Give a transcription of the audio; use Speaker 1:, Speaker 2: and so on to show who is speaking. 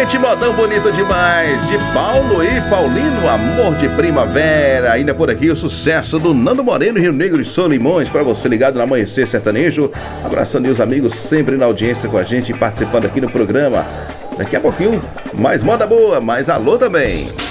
Speaker 1: gente, modão bonito demais. De Paulo e Paulino, Amor de Primavera. Ainda por aqui o sucesso do Nando Moreno, Rio Negro e Solimões, pra você ligado no Amanhecer Sertanejo. Abraçando os amigos sempre na audiência com a gente, participando aqui no programa. Daqui a pouquinho, mais moda boa, mais alô também.